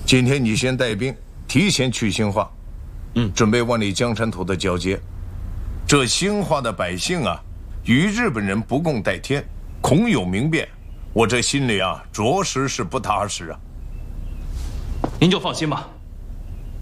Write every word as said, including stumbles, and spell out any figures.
今天你先带兵提前去兴化，嗯，准备万里江山图的交接。这兴化的百姓啊，与日本人不共戴天，恐有明变。我这心里啊，着实是不踏实啊。 您就放心吧。